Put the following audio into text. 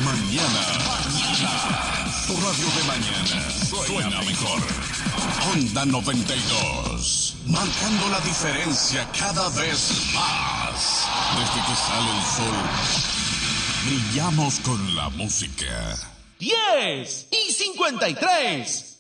Tu radio de mañana suena mejor. Onda 92, marcando la diferencia cada vez más. Desde que sale el sol, brillamos con la música. 10:53.